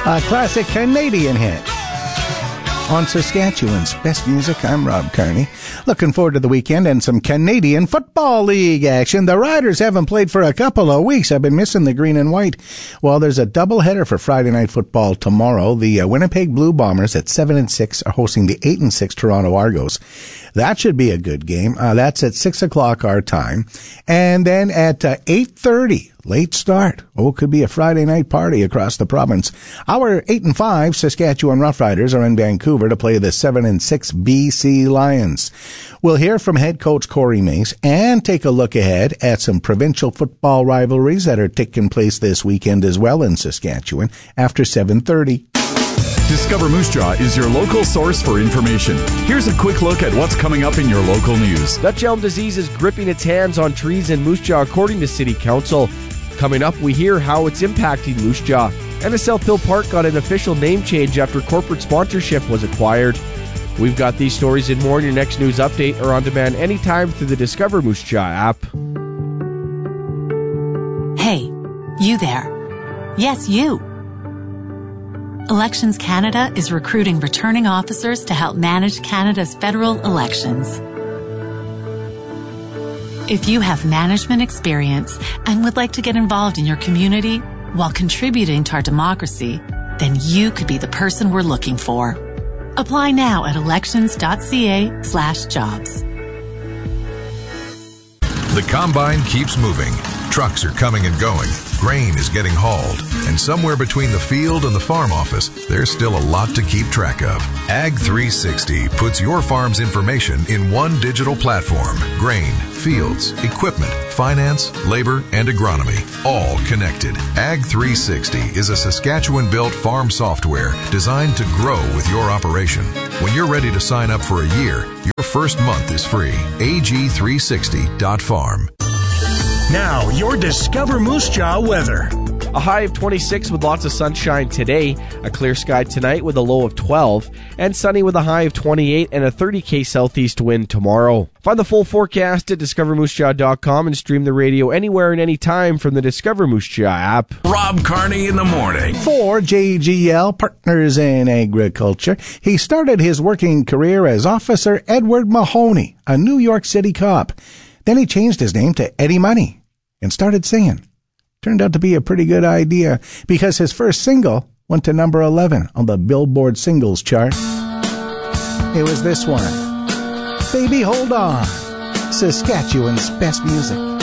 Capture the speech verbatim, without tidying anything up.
A classic Canadian hit. On Saskatchewan's Best Music, I'm Rob Kearney. Looking forward to the weekend and some Canadian Football League action. The Riders haven't played for a couple of weeks. I've been missing the green and white. Well, there's a doubleheader for Friday Night Football tomorrow. The uh, Winnipeg Blue Bombers at seven and six are hosting the eight and six Toronto Argos. That should be a good game. Uh, that's at six o'clock our time. And then at uh, eight thirty, late start. Oh, it could be a Friday night party across the province. Our eight and five Saskatchewan Roughriders are in Vancouver to play the seven and six B C Lions. We'll hear from head coach Corey Mace and take a look ahead at some provincial football rivalries that are taking place this weekend as well in Saskatchewan after seven thirty. Discover Moose Jaw is your local source for information. Here's a quick look at what's coming up in your local news. Dutch elm disease is gripping its hands on trees in Moose Jaw, according to City Council. Coming up, we hear how it's impacting Moose Jaw. And a South Hill Park got an official name change after corporate sponsorship was acquired. We've got these stories and more in your next news update or on demand anytime through the Discover Moose Jaw app. Hey, you there. Yes, you. Elections Canada is recruiting returning officers to help manage Canada's federal elections. If you have management experience and would like to get involved in your community while contributing to our democracy, then you could be the person we're looking for. Apply now at elections.ca slash jobs. The combine keeps moving. Trucks are coming and going. Grain is getting hauled. And somewhere between the field and the farm office, there's still a lot to keep track of. Ag three sixty puts your farm's information in one digital platform. Grain, fields, equipment, finance, labor, and agronomy, all connected. Ag three sixty is a Saskatchewan-built farm software designed to grow with your operation. When you're ready to sign up for a year, your first month is free. A G three sixty dot farm. Now, your Discover Moose Jaw weather. A high of twenty-six with lots of sunshine today, a clear sky tonight with a low of twelve, and sunny with a high of twenty-eight and a thirty kilometer southeast wind tomorrow. Find the full forecast at discover moose jaw dot com and stream the radio anywhere and anytime from the Discover Moose Jaw app. Rob Kearney in the morning. For J G L Partners in Agriculture, he started his working career as Officer Edward Mahoney, a New York City cop. Then he changed his name to Eddie Money and started singing. Turned out to be a pretty good idea because his first single went to number eleven on the Billboard singles chart. It was this one, Baby Hold On, Saskatchewan's Best Music.